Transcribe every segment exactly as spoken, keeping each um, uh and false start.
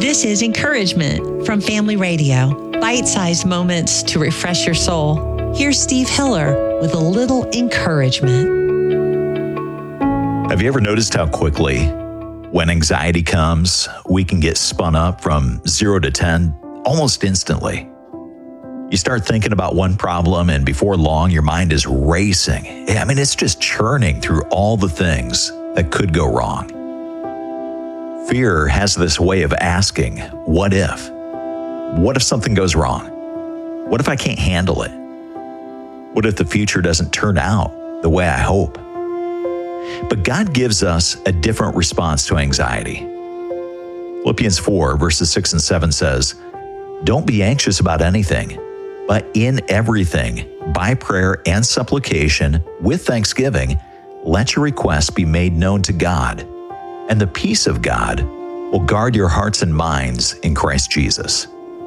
This is Encouragement from Family Radio. Bite-sized moments to refresh your soul. Here's Steve Hiller with a little encouragement. Have you ever noticed how quickly, when anxiety comes, we can get spun up from zero to ten almost instantly? You start thinking about one problem, and before long, your mind is racing. I mean, it's just churning through all the things that could go wrong. Fear has this way of asking, what if? What if something goes wrong? What if I can't handle it? What if the future doesn't turn out the way I hope? But God gives us a different response to anxiety. Philippians four, verses six and seven says, "Don't be anxious about anything, but in everything, by prayer and supplication, with thanksgiving, let your requests be made known to God, and the peace of God will guard your hearts and minds in Christ Jesus."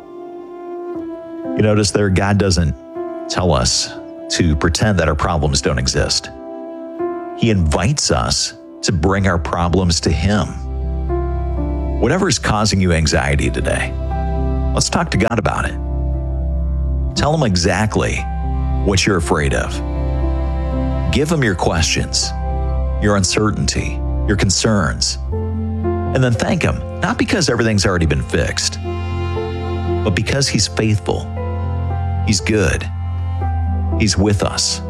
You notice there, God doesn't tell us to pretend that our problems don't exist. He invites us to bring our problems to Him. Whatever is causing you anxiety today, let's talk to God about it. Tell Him exactly what you're afraid of. Give Him your questions, your uncertainty, your concerns, and then thank Him, not because everything's already been fixed, but because He's faithful, He's good, He's with us.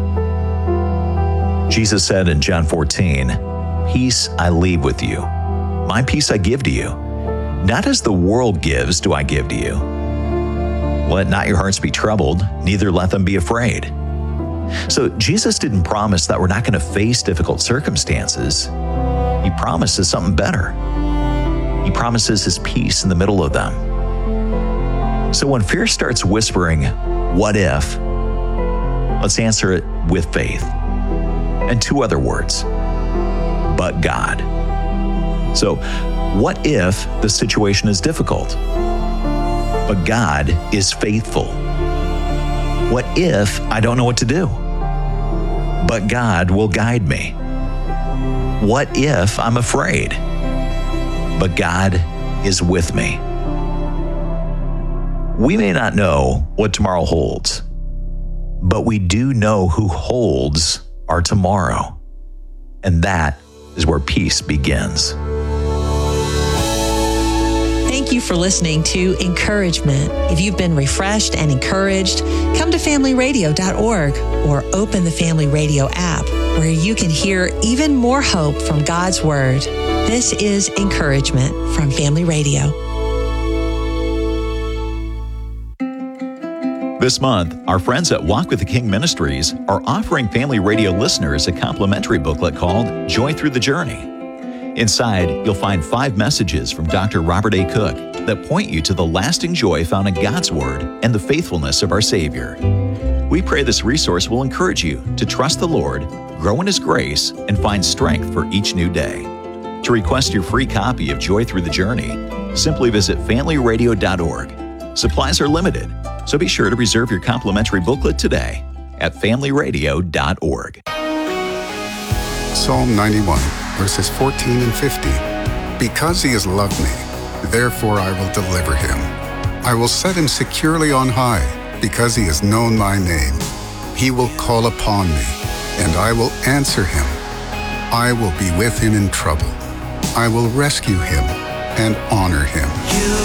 Jesus said in John fourteen, "Peace I leave with you. My peace I give to you. Not as the world gives do I give to you. Let not your hearts be troubled, neither let them be afraid." So Jesus didn't promise that we're not going to face difficult circumstances. He promises something better. He promises His peace in the middle of them. So when fear starts whispering, "What if?" let's answer it with faith. And two other words, but God. So, what if the situation is difficult? But God is faithful. What if I don't know what to do? But God will guide me. What if I'm afraid? But God is with me. We may not know what tomorrow holds, but we do know who holds our tomorrow. And that is where peace begins. Thank you for listening to Encouragement. If you've been refreshed and encouraged, come to family radio dot org or open the Family Radio app, where you can hear even more hope from God's Word. This is Encouragement from Family Radio. This month, our friends at Walk with the King Ministries are offering Family Radio listeners a complimentary booklet called Joy Through the Journey. Inside, you'll find five messages from Doctor Robert A. Cook that point you to the lasting joy found in God's Word and the faithfulness of our Savior. We pray this resource will encourage you to trust the Lord, grow in His grace, and find strength for each new day. To request your free copy of Joy Through the Journey, simply visit family radio dot org. Supplies are limited, so be sure to reserve your complimentary booklet today at family radio dot org. Psalm ninety-one, verses fourteen and fifteen. Because He has loved me, therefore I will deliver Him. I will set Him securely on high, because He has known my name. He will call upon me, and I will answer Him. I will be with Him in trouble. I will rescue Him and honor Him.